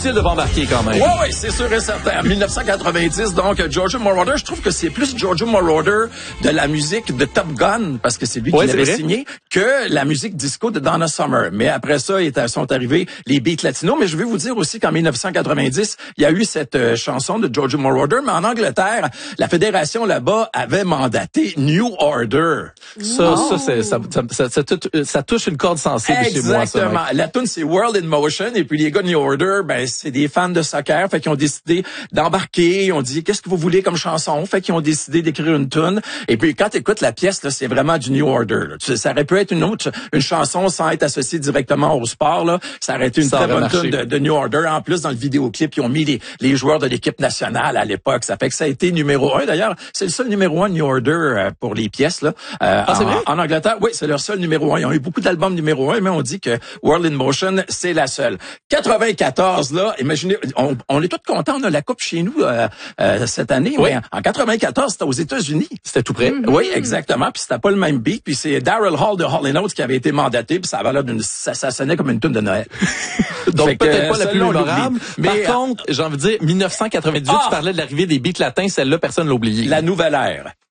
difficile de pas embarquer quand même. Oui, c'est sûr et certain. En 1990, donc, Giorgio Moroder, je trouve que c'est plus Giorgio Moroder de la musique de Top Gun, parce que c'est lui qui l'avait signé, que la musique disco de Donna Summer. Mais après ça, sont arrivés les beats latinos. Mais je vais vous dire aussi qu'en 1990, il y a eu cette chanson de Giorgio Moroder, mais en Angleterre, la fédération là-bas avait mandaté New Order. Ça touche une corde sensible chez moi. Exactement. La tune c'est World in Motion, et puis les gars de New Order, ben c'est des fans de soccer, fait qu'ils ont décidé d'embarquer. Ils ont dit qu'est-ce que vous voulez comme chanson, fait qu'ils ont décidé d'écrire une tune. Et puis quand tu écoutes la pièce là, c'est vraiment du New Order. Là. Ça aurait pu être une chanson sans être associée directement au sport là. Ça aurait été une très bonne tune de New Order. En plus dans le vidéoclip, ils ont mis les joueurs de l'équipe nationale à l'époque. Ça fait que ça a été numéro 1. D'ailleurs, c'est le seul numéro 1 New Order pour les pièces là. C'est vrai? En Angleterre, oui, c'est leur seul numéro 1. Ils ont eu beaucoup d'albums numéro 1, mais on dit que World in Motion, c'est la seule. 94, là, imaginez, on est tous contents, on a la coupe chez nous cette année, mais en 94, c'était aux États-Unis. C'était tout près. Oui, exactement, puis c'était pas le même beat, puis c'est Daryl Hall de Hall & Oates qui avait été mandaté, puis ça avait l'air ça sonnait comme une tune de Noël. Donc peut-être pas la plus mémorable, mais par contre, j'ai envie de dire, 1998, tu parlais de l'arrivée des beats latins, celle-là, personne l'a oublié. La nouvelle ère.